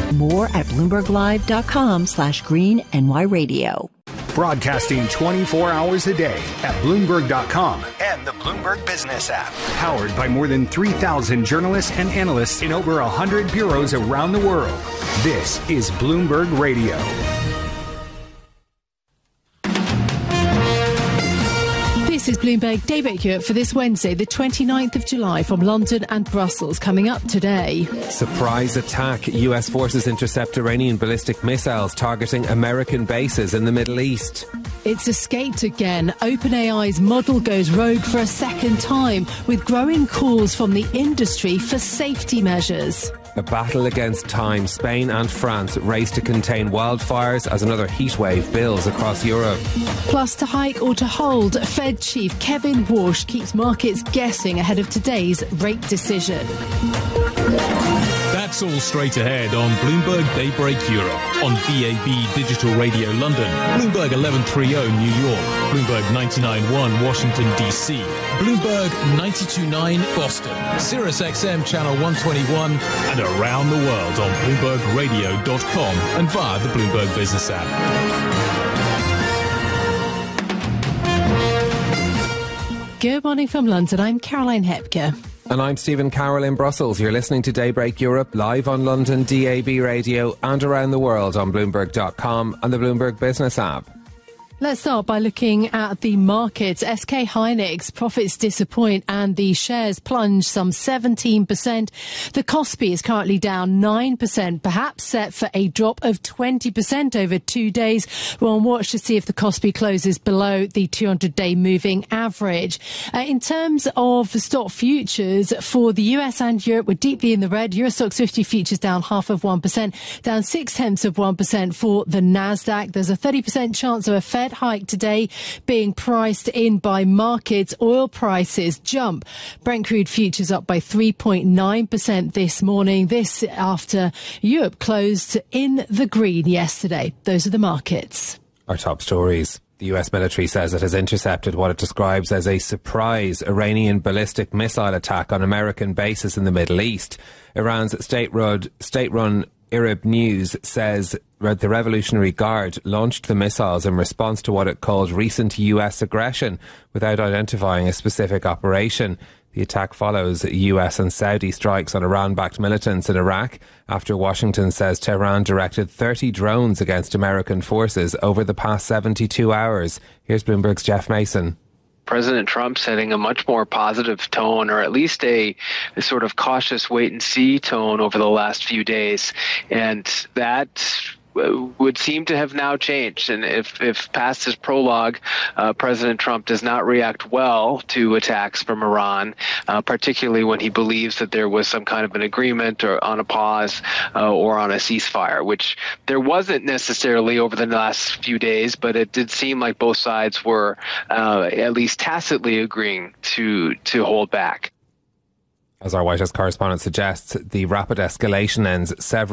More at BloombergLive.com/GreenNY Radio. Broadcasting 24 hours a day at Bloomberg.com and the Bloomberg Business app. Powered by more than 3,000 journalists and analysts in over 100 bureaus around the world. This is Bloomberg Radio. This is Bloomberg Daybreak Europe for this Wednesday, the 29th of July, from London and Brussels. Coming up today. Surprise attack. US forces intercept Iranian ballistic missiles targeting American bases in the Middle East. It's escaped again. OpenAI's model goes rogue for a second time, with growing calls from the industry for safety measures. A battle against time. Spain and France race to contain wildfires as another heatwave builds across Europe. Plus, to hike or to hold, Fed Chief Kevin Warsh keeps markets guessing ahead of today's rate decision. That's all straight ahead on Bloomberg Daybreak Europe, on DAB Digital Radio London, Bloomberg 1130 New York, Bloomberg 99.1 Washington DC, Bloomberg 92.9 Boston, Sirius XM Channel 121, and around the world on BloombergRadio.com and via the Bloomberg Business app. Good morning from London. I'm Caroline Hepker. And I'm Stephen Carroll in Brussels. You're listening to Daybreak Europe live on London DAB Radio and around the world on Bloomberg.com and the Bloomberg Business app. Let's start by looking at the markets. SK Hynix profits disappoint and the shares plunge some 17%. The Kospi is currently down 9%, perhaps set for a drop of 20% over 2 days. We're on watch to see if the Kospi closes below the 200-day moving average. In terms of stock futures for the US and Europe, we're deeply in the red. Euro Stoxx 50 futures down 0.5%, down 0.6% for the Nasdaq. There's a 30% chance of a Fed hike today being priced in by markets. Oil prices jump. Brent crude futures up by 3.9% this morning. This after Europe closed in the green yesterday. Those are the markets. Our top stories. The US military says it has intercepted what it describes as a surprise Iranian ballistic missile attack on American bases in the Middle East. Iran's state-run Arab News says the Revolutionary Guard launched the missiles in response to what it called recent US aggression, without identifying a specific operation. The attack follows US and Saudi strikes on Iran-backed militants in Iraq, after Washington says Tehran directed 30 drones against American forces over the past 72 hours. Here's Bloomberg's Jeff Mason. President Trump setting a much more positive tone, or at least a sort of cautious wait-and-see tone over the last few days. And that would seem to have now changed. And if past his prologue, President Trump does not react well to attacks from Iran, particularly when he believes that there was some kind of an agreement or on a pause or on a ceasefire, which there wasn't necessarily over the last few days, but it did seem like both sides were at least tacitly agreeing to hold back. As our White House correspondent suggests, the rapid escalation ends several